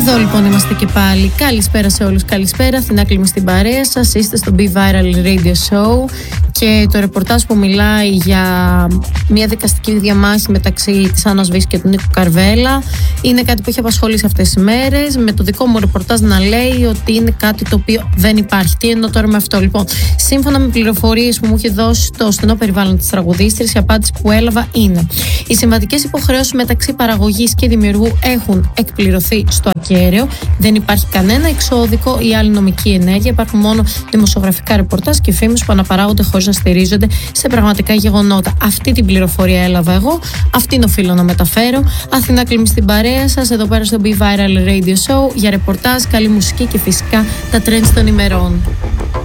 Εδώ λοιπόν είμαστε και πάλι. Καλησπέρα σε όλους, καλησπέρα. Αθηνά Κλίμη στην παρέα σας. Είστε στο Be Viral Radio Show και το ρεπορτάζ που μιλάει για μια δικαστική διαμάχη μεταξύ της Άννας Βύση και του Νίκου Καρβέλα είναι κάτι που έχει απασχολήσει αυτές τις μέρες. Με το δικό μου ρεπορτάζ να λέει ότι είναι κάτι το οποίο δεν υπάρχει. Τι εννοώ τώρα με αυτό? Λοιπόν, σύμφωνα με πληροφορίες που μου έχει δώσει το στενό περιβάλλον της τραγουδίστριας, η απάντηση που έλαβα είναι: οι συμβατικές υποχρεώσεις μεταξύ παραγωγής και δημιουργού έχουν εκπληρωθεί στο ακέραιο. Δεν υπάρχει κανένα εξώδικο ή άλλη νομική ενέργεια. Υπάρχουν μόνο δημοσιογραφικά ρεπορτάζ και φήμες που αναπαράγονται χωρίς να στηρίζονται σε πραγματικά γεγονότα. Αυτή την πληροφορία έλαβα εγώ. Αυτήν οφείλω να μεταφέρω. Αθηνά Κλίμη στην παρέα σας, εδώ πέρα στο Be Viral Radio Show για ρεπορτάζ, καλή μουσική και φυσικά τα trends των ημερών.